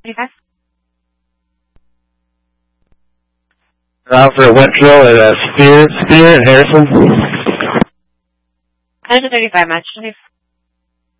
35. Out for a wet drill at Spear and Harrison. 135 match.